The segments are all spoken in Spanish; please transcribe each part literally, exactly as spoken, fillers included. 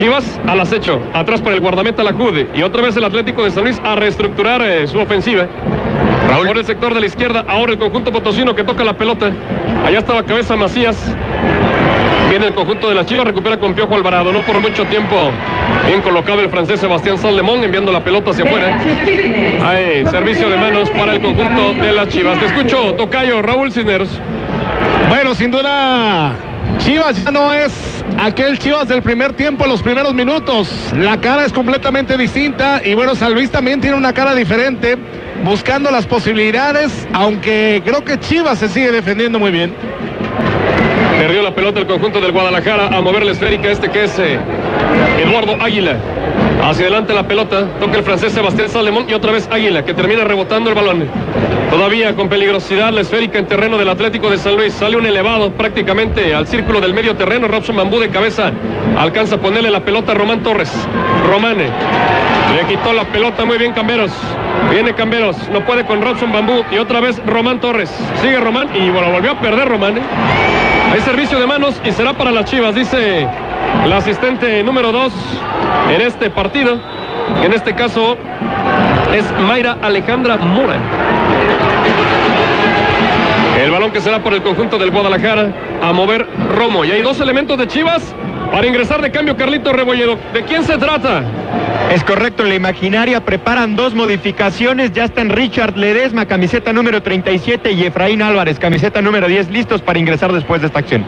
Chivas al acecho, atrás por el guardameta la Jude, y otra vez el Atlético de San Luis a reestructurar eh, su ofensiva. Raúl. Por el sector de la izquierda, ahora el conjunto potosino que toca la pelota. Allá estaba Cabeza Macías. Viene el conjunto de las Chivas, recupera con Piojo Alvarado, no por mucho tiempo. Bien colocado el francés Sebastián Sallemón, enviando la pelota hacia afuera. Hay servicio de manos para el conjunto de las Chivas. Te escucho, tocayo, Raúl Cisneros. Bueno, sin duda, Chivas ya no es aquel Chivas del primer tiempo, en los primeros minutos. La cara es completamente distinta y bueno, San Luis también tiene una cara diferente, buscando las posibilidades, aunque creo que Chivas se sigue defendiendo muy bien. Perdió la pelota el conjunto del Guadalajara a mover la esférica, este que es eh, Eduardo Águila. Hacia adelante la pelota, toca el francés Sebastián Sallemón y otra vez Águila, que termina rebotando el balón. Todavía con peligrosidad la esférica en terreno del Atlético de San Luis. Sale un elevado prácticamente al círculo del medio terreno. Robson Bambú de cabeza alcanza a ponerle la pelota a Román Torres. Romane le quitó la pelota, muy bien Camberos. Viene Camberos, no puede con Robson Bambú y otra vez Román Torres. Sigue Román y bueno, volvió a perder Román. ¿eh? Hay servicio de manos y será para las Chivas, dice la asistente número dos en este partido. En este caso es Mayra Alejandra Mora. El balón que será por el conjunto del Guadalajara a mover Romo. Y hay dos elementos de Chivas para ingresar de cambio. Carlito Rebolledo, ¿de quién se trata? Es correcto, en la imaginaria preparan dos modificaciones. Ya están Richard Ledesma, camiseta número treinta y siete, y Efraín Álvarez, camiseta número diez, listos para ingresar después de esta acción.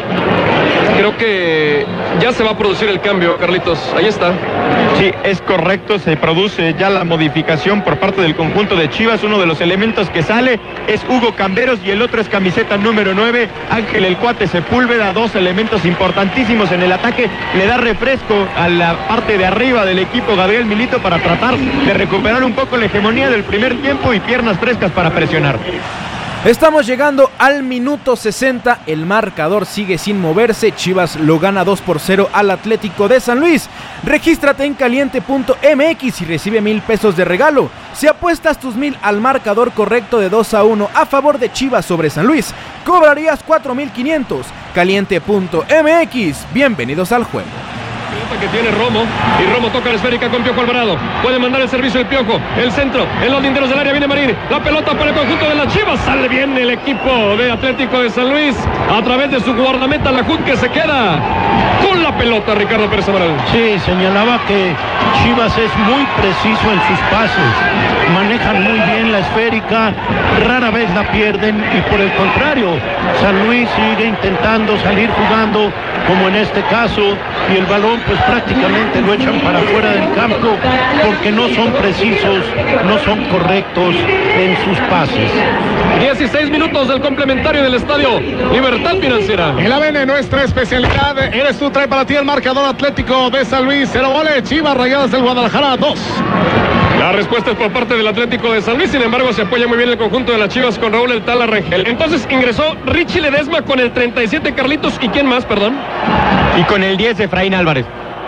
Creo que ya se va a producir el cambio, Carlitos. Ahí está. Sí, es correcto, se produce ya la modificación por parte del conjunto de Chivas. Uno de los elementos que sale es Hugo Camberos y el otro es camiseta número nueve, Ángel el Cuate Sepúlveda. Dos elementos importantísimos en el ataque. Le da refresco a la parte de arriba del equipo Gabriel Milito para tratar de recuperar un poco la hegemonía del primer tiempo y piernas frescas para presionar. Estamos llegando al minuto sesenta, el marcador sigue sin moverse, Chivas lo gana dos por cero al Atlético de San Luis. Regístrate en caliente punto m x y recibe mil pesos de regalo. Si apuestas tus mil al marcador correcto de dos a uno a favor de Chivas sobre San Luis, cobrarías cuatro mil quinientos. caliente punto m x, bienvenidos al juego. Que tiene Romo, y Romo toca la esférica con Piojo Alvarado, puede mandar el servicio el Piojo, el centro, en los linderos del área viene Marín, la pelota para el conjunto de las Chivas, sale bien el equipo de Atlético de San Luis, a través de su guardameta la Jut, que se queda con la pelota, Ricardo Pérez Amaral. Sí, señalaba que Chivas es muy preciso en sus pases, manejan muy bien la esférica, rara vez la pierden, y por el contrario, San Luis sigue intentando salir jugando, como en este caso, y el balón pues prácticamente lo echan para afuera del campo porque no son precisos, no son correctos en sus pases. dieciséis minutos del complementario del estadio Libertad Financiera. El A B N, nuestra especialidad, eres tú, trae para ti el marcador. Atlético de San Luis, cero goles, Chivas Rayadas del Guadalajara, dos. La respuesta es por parte del Atlético de San Luis, sin embargo se apoya muy bien el conjunto de las Chivas con Raúl El Tala Rengel. Entonces ingresó Richie Ledesma con el treinta y siete, Carlitos, ¿y quién más, perdón? Y con el diez, Efraín Álvarez.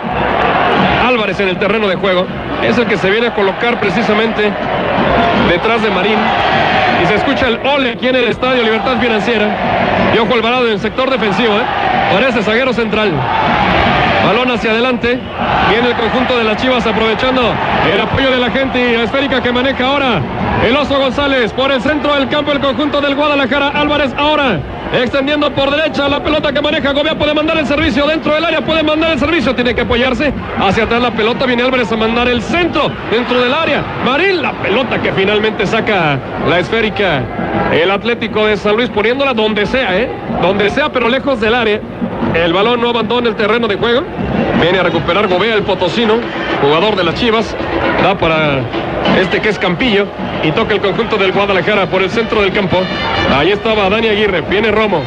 Álvarez en el terreno de juego, es el que se viene a colocar precisamente detrás de Marín. Y se escucha el ole aquí en el estadio Libertad Financiera. Y ojo Alvarado en el sector defensivo, ¿eh? Parece zaguero central. Balón hacia adelante, viene el conjunto de las Chivas aprovechando el apoyo de la gente y la esférica que maneja ahora el Oso González por el centro del campo, el conjunto del Guadalajara. Álvarez ahora extendiendo por derecha la pelota que maneja Gobea, puede mandar el servicio dentro del área, puede mandar el servicio, tiene que apoyarse hacia atrás la pelota, viene Álvarez a mandar el centro dentro del área. Marín, la pelota que finalmente saca la esférica el Atlético de San Luis, poniéndola donde sea, ¿eh? Donde sea, pero lejos del área. El balón no abandona el terreno de juego. Viene a recuperar Gobea, el potosino, jugador de las Chivas. Da para este que es Campillo. Y toca el conjunto del Guadalajara por el centro del campo. Ahí estaba Dani Aguirre. Viene Romo.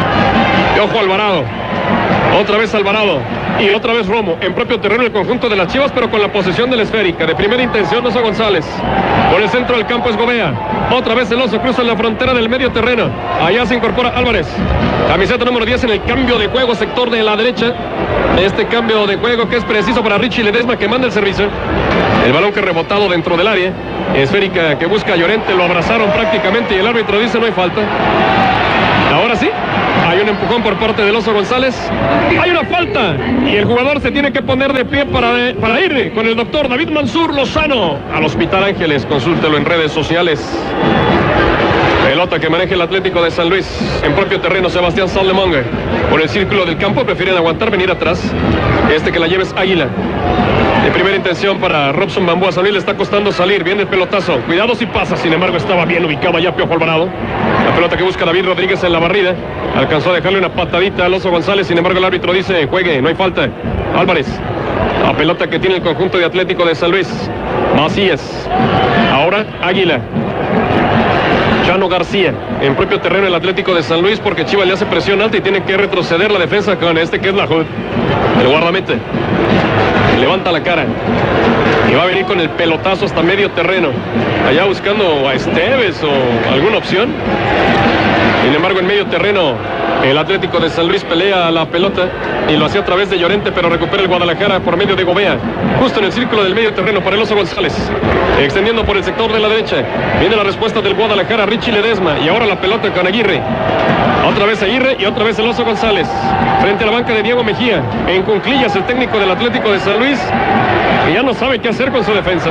Y ojo Alvarado. Otra vez Alvarado. Y otra vez Romo. En propio terreno el conjunto de las Chivas, pero con la posesión de la esférica. De primera intención Oso González. Por el centro del campo es Gobea. Otra vez el Oso cruza la frontera del medio terreno. Allá se incorpora Álvarez. Camiseta número diez en el cambio de juego, sector de la derecha. Este cambio de juego que es preciso para Richie Ledesma, que manda el servicio. El balón que rebotado dentro del área. Esférica que busca a Llorente. Lo abrazaron prácticamente y el árbitro dice no hay falta. Ahora sí. Hay Hay un empujón por parte del Oso González. Hay una falta y el jugador se tiene que poner de pie para, para ir con el doctor David Mansur Lozano al Hospital Ángeles. Consúltelo en redes sociales. Pelota que maneja el Atlético de San Luis. En propio terreno, Sebastián Sallemón. Por el círculo del campo prefieren aguantar, venir atrás. Este que la lleva es Águila. De primera intención para Robson Bambúa. San Luis le está costando salir. Viene el pelotazo. Cuidado si pasa. Sin embargo, estaba bien ubicado ya Piojo Alvarado. La pelota que busca David Rodríguez en la barrida. Alcanzó a dejarle una patadita al Oso González. Sin embargo, el árbitro dice, juegue, no hay falta. Álvarez. La pelota que tiene el conjunto de Atlético de San Luis. Macías. Ahora Águila. Chano García, en propio terreno el Atlético de San Luis, porque Chivas le hace presión alta y tiene que retroceder la defensa con este que es la Hood. El guardameta levanta la cara y va a venir con el pelotazo hasta medio terreno, allá buscando a Esteves o alguna opción. Sin embargo, en medio terreno el Atlético de San Luis pelea la pelota y lo hacía a través de Llorente, pero recupera el Guadalajara por medio de Gobea, justo en el círculo del medio terreno para el Oso González, extendiendo por el sector de la derecha. Viene la respuesta del Guadalajara, Richie Ledesma, y ahora la pelota con Aguirre. Otra vez Aguirre y otra vez el Oso González frente a la banca de Diego Mejía. En cuclillas el técnico del Atlético de San Luis, que ya no sabe qué hacer con su defensa.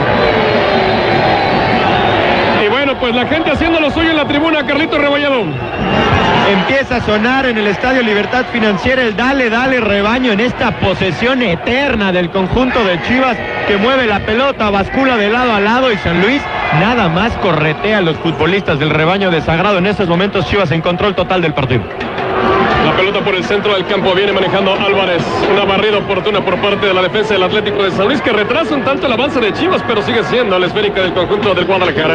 Y bueno, pues la gente haciendo lo suyo en la tribuna. Carlito Rebolledo. Empieza a sonar en el Estadio Libertad Financiera el dale, dale rebaño en esta posesión eterna del conjunto de Chivas, que mueve la pelota, bascula de lado a lado, y San Luis nada más corretea a los futbolistas del rebaño de Sagrado. En estos momentos Chivas en control total del partido. La pelota por el centro del campo, viene manejando Álvarez. Una barrida oportuna por parte de la defensa del Atlético de San Luis, que retrasa un tanto el avance de Chivas, pero sigue siendo la esférica del conjunto del Guadalajara.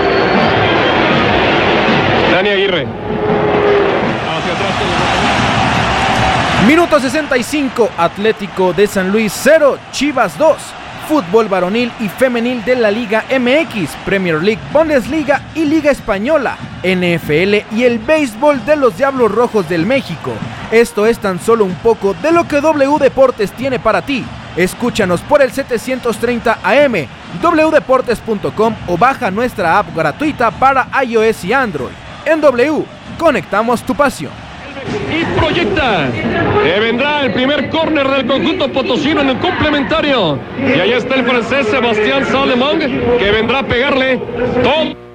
Dani Aguirre. Hacia atrás. Minuto sesenta y cinco, Atlético de San Luis cero, Chivas dos. Fútbol varonil y femenil de la Liga M X, Premier League, Bundesliga y Liga Española, N F L y el béisbol de los Diablos Rojos del México. Esto es tan solo un poco de lo que W Deportes tiene para ti. Escúchanos por el setecientos treinta A M, w deportes punto com o baja nuestra app gratuita para iOS y Android. En W, conectamos tu pasión. Y proyecta que vendrá el primer córner del conjunto potosino en el complementario. Y ahí está el francés Sebastián Sallemón, que vendrá a pegarle todo.